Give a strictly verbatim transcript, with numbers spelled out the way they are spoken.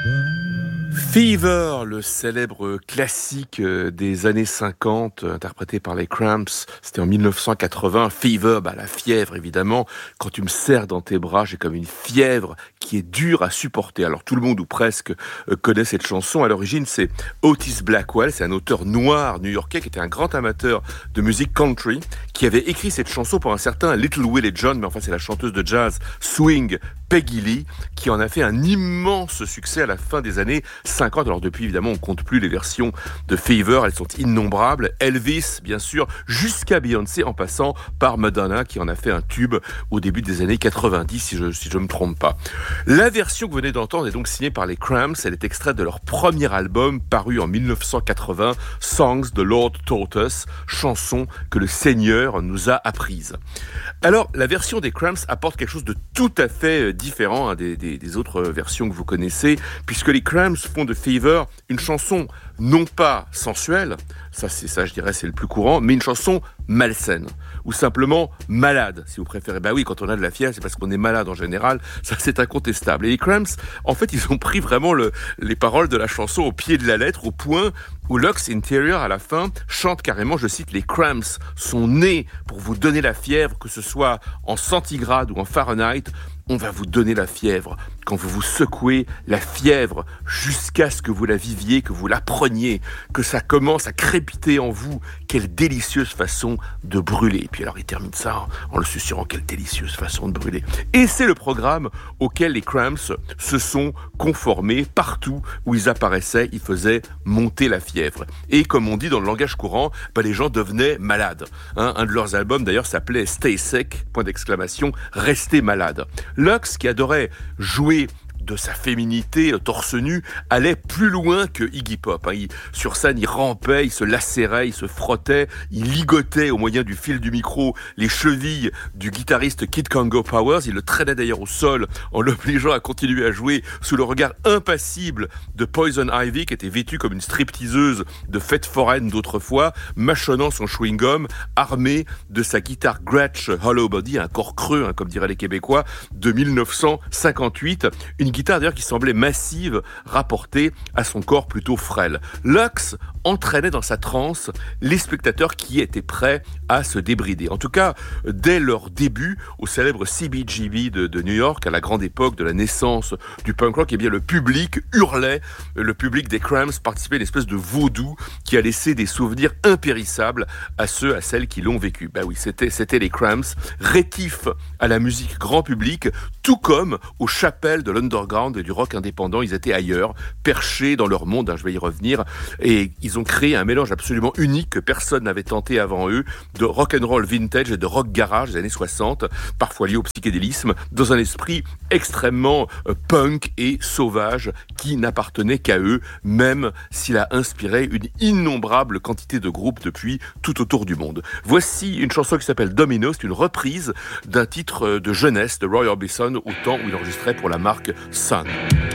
Fever, le célèbre classique des années cinquante, interprété par les Cramps, c'était en mille neuf cent quatre-vingts. Fever, bah, la fièvre évidemment. Quand tu me serres dans tes bras, j'ai comme une fièvre qui est dure à supporter. Alors tout le monde ou presque connaît cette chanson. À l'origine, c'est Otis Blackwell, c'est un auteur noir new-yorkais qui était un grand amateur de musique country, qui avait écrit cette chanson pour un certain Little Willie John, mais enfin c'est la chanteuse de jazz swing Peggy Lee, qui en a fait un immense succès à la fin des années cinquante. Alors depuis, évidemment, on compte plus les versions de Fever, elles sont innombrables. Elvis, bien sûr, jusqu'à Beyoncé, en passant par Madonna, qui en a fait un tube au début des années quatre-vingt-dix, si je si je me trompe pas. La version que vous venez d'entendre est donc signée par les Cramps. Elle est extraite de leur premier album, paru en mille neuf cent quatre-vingts, Songs the Lord Taught Us, chanson que le Seigneur nous a apprises. Alors, la version des Cramps apporte quelque chose de tout à fait différent hein, des, des, des autres versions que vous connaissez, puisque les Cramps font de Fever une chanson non pas sensuelle, ça c'est ça je dirais c'est le plus courant, mais une chanson malsaine, ou simplement malade, si vous préférez. Bah oui, quand on a de la fièvre, c'est parce qu'on est malade en général, ça c'est incontestable. Et les Cramps, en fait, ils ont pris vraiment le, les paroles de la chanson au pied de la lettre, au point où Lux Interior, à la fin, chante carrément, je cite, les Cramps sont nés pour vous donner la fièvre, que ce soit en centigrade ou en Fahrenheit. On va vous donner la fièvre quand vous vous secouez la fièvre jusqu'à ce que vous la viviez, que vous la preniez, que ça commence à crépiter en vous. Quelle délicieuse façon de brûler. Et puis alors il termine ça en le susurrant, quelle délicieuse façon de brûler. Et c'est le programme auquel les Cramps se sont conformés partout où ils apparaissaient, ils faisaient monter la fièvre. Et comme on dit dans le langage courant, bah, les gens devenaient malades. Hein, un de leurs albums d'ailleurs s'appelait Stay Sick, point d'exclamation, restez malade. Lux, qui adorait jouer de sa féminité torse nu, allait plus loin que Iggy Pop. Hein. Il, sur scène, il rampait, il se lacérait, il se frottait, il ligotait au moyen du fil du micro les chevilles du guitariste Kid Congo Powers. Il le traînait d'ailleurs au sol en l'obligeant à continuer à jouer sous le regard impassible de Poison Ivy, qui était vêtue comme une stripteaseuse de fête foraine d'autrefois, mâchonnant son chewing-gum, armé de sa guitare Gretsch Hollow Body, un corps creux, hein, comme diraient les Québécois, de mille neuf cent cinquante-huit. Une guitare d'ailleurs qui semblait massive, rapportée à son corps plutôt frêle. Lux entraînait dans sa transe les spectateurs qui étaient prêts à se débrider. En tout cas, dès leur début au célèbre C B G B de, de New York, à la grande époque de la naissance du punk rock, eh bien le public hurlait, le public des Cramps participait à une espèce de vaudou qui a laissé des souvenirs impérissables à ceux, à celles qui l'ont vécu. Ben oui, c'était, c'était les Cramps, rétifs à la musique grand public, tout comme aux chapelles de l'underground et du rock indépendant. Ils étaient ailleurs, perchés dans leur monde, hein, je vais y revenir, et ils ont créé un mélange absolument unique que personne n'avait tenté avant eux, de rock'n'roll vintage et de rock garage des années soixante, parfois lié au psychédélisme, dans un esprit extrêmement euh, punk et sauvage qui n'appartenait qu'à eux, même s'il a inspiré une innombrable quantité de groupes depuis tout autour du monde. Voici une chanson qui s'appelle Domino, c'est une reprise d'un titre de jeunesse de Roy Orbison au temps où il enregistrait pour la marque Sun.